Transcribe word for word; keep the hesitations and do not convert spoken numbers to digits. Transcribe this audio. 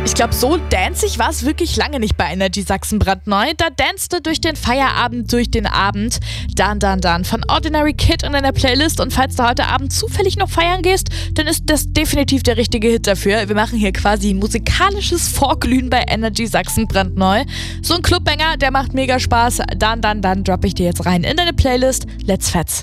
Ich glaube, so danzig war es wirklich lange nicht bei Energy Sachsen brandneu. Da danste durch den Feierabend, durch den Abend. Dan, Dan, Dan von Ordinary Kid in deiner Playlist. Und falls du heute Abend zufällig noch feiern gehst, dann ist das definitiv der richtige Hit dafür. Wir machen hier quasi musikalisches Vorglühen bei Energy Sachsen brandneu. So ein Clubbanger, der macht mega Spaß. Dan, Dan, Dan droppe ich dir jetzt rein in deine Playlist. Let's fetz.